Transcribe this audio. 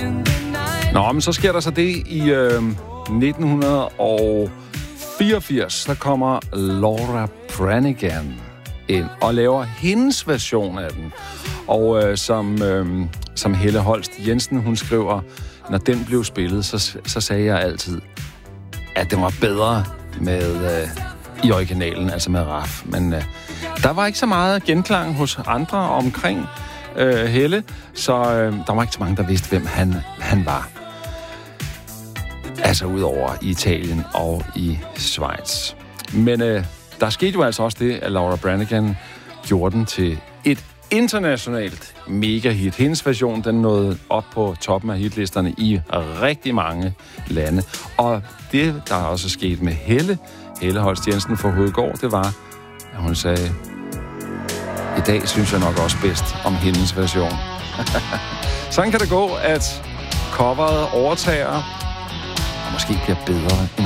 Nå, men så sker der så det i 1984. Der kommer Laura Branigan ind og laver hendes version af den. Og som Helle Holst Jensen, hun skriver, når den blev spillet, så sagde jeg altid, at den var bedre med i originalen, altså med Raf. Men der var ikke så meget genklang hos andre omkring Helle, så der var ikke så mange, der vidste, hvem han var. Altså udover i Italien og i Schweiz. Men der skete jo altså også det, at Laura Branigan gjorde den til et internationalt mega-hit. Hendes version, den nåede op på toppen af hitlisterne i rigtig mange lande. Og det, der også sket med Helle Holst Jensen fra Hovedgård, det var, at hun sagde, i dag synes jeg nok også bedst om hendes version. Sådan kan det gå, at coveret overtager og måske bliver bedre end